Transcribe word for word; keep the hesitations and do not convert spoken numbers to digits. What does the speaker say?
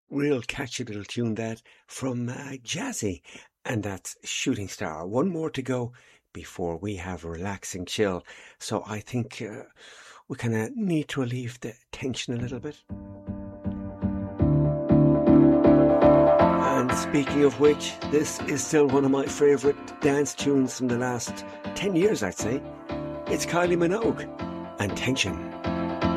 Real catchy little tune that from uh, Jazzy, and that's Shooting Star. One more to go before we have a relaxing chill. So I think uh, we kind of need to relieve the tension a little bit. And speaking of which, this is still one of my favourite dance tunes from the last ten years, I'd say. It's Kylie Minogue and Tension.